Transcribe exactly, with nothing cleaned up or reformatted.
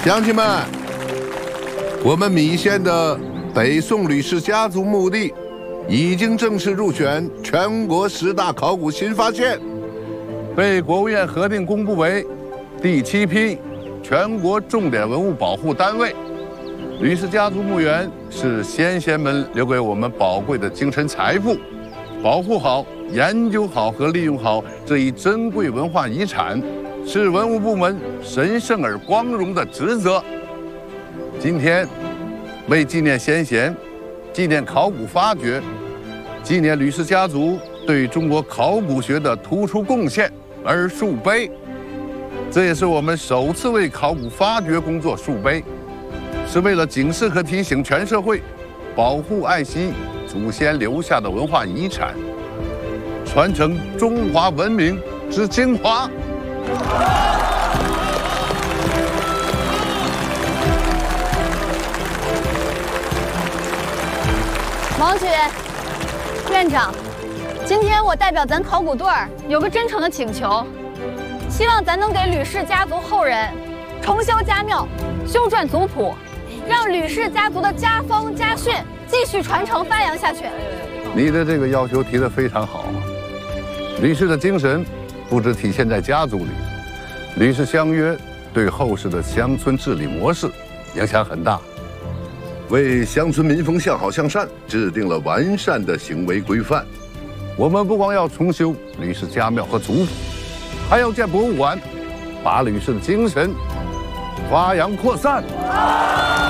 乡亲们，我们米县的北宋吕氏家族墓地已经正式入选全国十大考古新发现，被国务院核定公布为第七批全国重点文物保护单位。吕氏家族墓园是先贤们留给我们宝贵的精神财富，保护好、研究好和利用好这一珍贵文化遗产，是文物部门神圣而光荣的职责。今天，为纪念先贤，纪念考古发掘，纪念吕氏家族对中国考古学的突出贡献而树碑。这也是我们首次为考古发掘工作树碑，是为了警示和提醒全社会保护爱惜祖先留下的文化遗产，传承中华文明之精华。 王局院长，今天我代表咱考古队儿有个真诚的请求，希望咱能给吕氏家族后人重修家庙，修撰族谱，让吕氏家族的家风家训继续传承发扬下去。 你的这个要求提得非常好，吕氏的精神不只体现在家族里，吕氏乡约对后世的乡村治理模式影响很大，为乡村民风向好向善制定了完善的行为规范。我们不光要重修吕氏家庙和族谱，还要建博物馆，把吕氏的精神发扬扩散。